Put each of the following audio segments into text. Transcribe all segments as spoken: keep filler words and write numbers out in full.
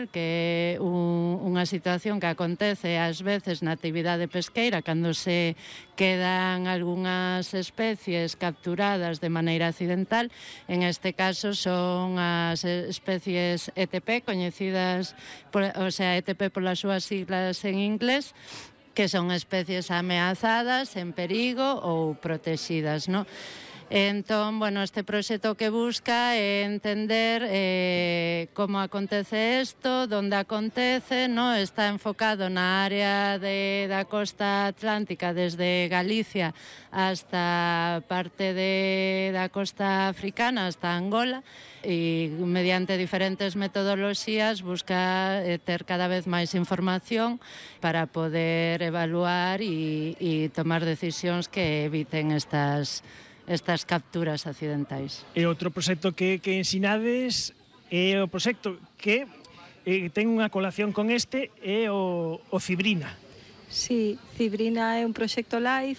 accidental, que é un, unha situación que acontece ás veces na actividade pesqueira cando se quedan algunhas especies capturadas de maneira accidental. En este caso son as especies E T P, coñecidas, por, o sea, E T P polas súas siglas en inglés, que son especies ameazadas, en perigo ou protegidas, non? Entón, bueno, este proxecto que busca é entender eh, como acontece isto, onde acontece, no? Está enfocado na área de, da costa atlántica, desde Galicia hasta parte de, da costa africana, hasta Angola, e mediante diferentes metodoloxías busca eh, ter cada vez máis información para poder evaluar e, e tomar decisións que eviten estas estas capturas accidentais. E outro proxecto que, que ensinades é o proxecto que eh, ten unha colación con este, é o, o Cibrina. Sí, Cibrina é un proxecto LIFE,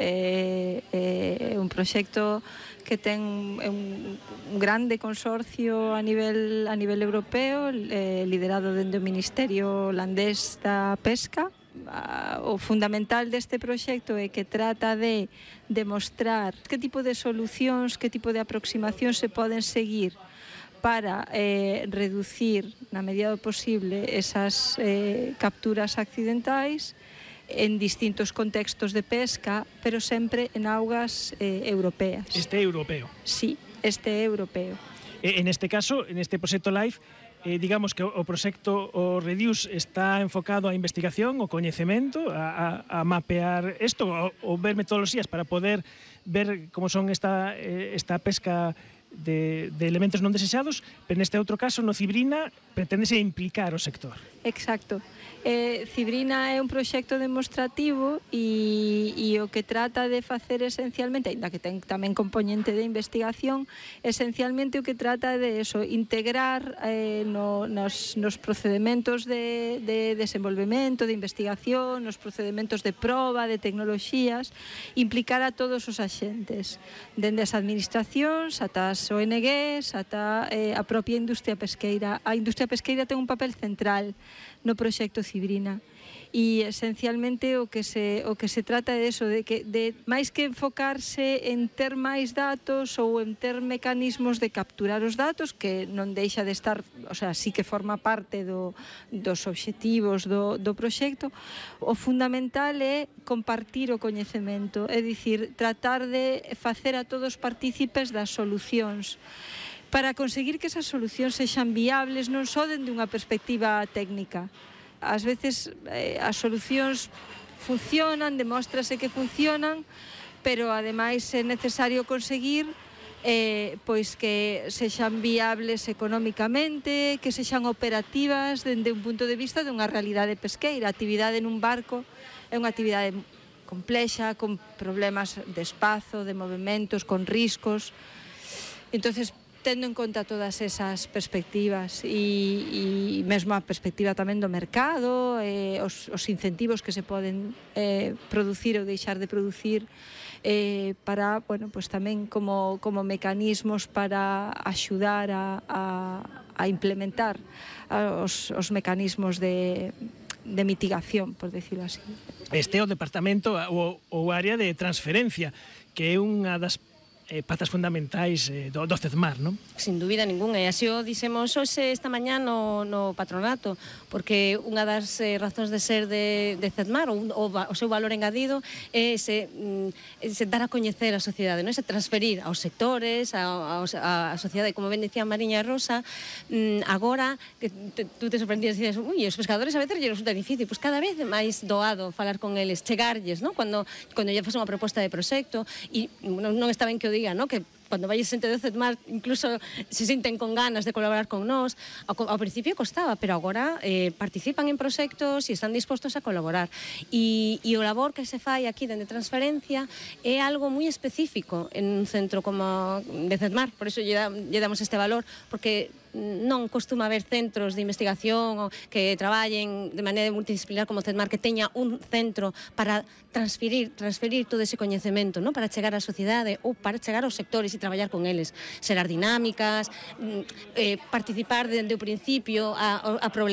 é, é un proxecto que ten un, un grande consorcio a nivel, a nivel europeo, eh, liderado dende o Ministerio Holandés da Pesca. O fundamental deste proxecto é que trata de demostrar que tipo de solucións, que tipo de aproximacións se poden seguir para eh, reducir, na medida do posible, esas eh, capturas accidentais en distintos contextos de pesca, pero sempre en augas eh, europeas. Este é europeo. Sí, este é europeo. E, en este caso, en este proxecto LIFE, Eh, digamos que o proxecto o Reduce está enfocado á investigación, ao coñecemento, a, a, a mapear isto, ou ver metodoloxías para poder ver como son esta, eh, esta pesca de, de elementos non desexados, pero neste outro caso, no Cibrina, preténdese implicar o sector. Exacto. Eh, Cibrina é un proxecto demostrativo e, e o que trata de facer esencialmente, ainda que ten tamén componente de investigación, esencialmente o que trata de eso, integrar eh, no, nos, nos procedementos de, de desenvolvemento, de investigación, nos procedementos de proba, de tecnoloxías, implicar a todos os axentes, dende as administracións, ata as O N Gs, ata eh, a propia industria pesqueira. A industria pesqueira ten un papel central no proxecto Cibrina e esencialmente o que se o que se trata é eso, de que de máis que enfocarse en ter máis datos ou en ter mecanismos de capturar os datos, que non deixa de estar, o sea, sí que forma parte do, dos obxectivos do, do proxecto. O fundamental é compartir o coñecemento, é dicir, tratar de facer a todos partícipes das solucións, para conseguir que esas solucións sexan viables non só dende unha perspectiva técnica. Ás veces eh, as solucións funcionan, demóstrase que funcionan, pero ademais é necesario conseguir eh, pois que sexan viables económicamente, que sexan operativas dende un punto de vista dunha realidade pesqueira. A actividade nun barco é unha actividade complexa, con problemas de espazo, de movimentos, con riscos. Entonces, tendo en conta todas esas perspectivas e, e mesmo a perspectiva tamén do mercado, eh, os, os incentivos que se poden eh, producir ou deixar de producir eh, para, bueno, pues tamén como, como mecanismos para axudar a, a, a implementar a, os, os mecanismos de, de mitigación, por decirlo así. Este é o departamento ou, ou área de transferencia, que é unha das Eh, patas fundamentais eh, do, do CEDMAR, non? Sin dúbida ninguna, e así o dixemos hoxe esta mañá no, no patronato, porque unha das eh, razóns de ser de, de CEDMAR, o, o, o seu valor engadido, é ese, ese dar a coñecer a sociedade, non? Ese transferir aos sectores, a, a, a sociedade, como ben dicía Mariña Rosa, mm, agora, que tú te sorprendías e dices, ui, os pescadores a veces lle resulta difícil, pois cada vez é máis doado falar con eles, chegarlles, non? Cando, cando lle faz unha proposta de proxecto, e non, non está ben que o diga, ¿no? Que cando vai xente do CEDMAR incluso se sinten con ganas de colaborar con nós. Ao, ao principio costaba, pero agora eh, participan en proxectos e están dispostos a colaborar. E, e o labor que se fai aquí dende transferencia é algo moi específico en un centro como de CEDMAR, por iso lle, lle damos este valor, porque non costuma haber centros de investigación que traballen de maneira multidisciplinar como CEDMAR, que teña un centro para transferir, transferir todo ese coñecemento, ¿no? Para chegar á sociedade ou para chegar aos sectores e traballar con eles, xerar dinámicas, eh, participar dende o principio a, a problemas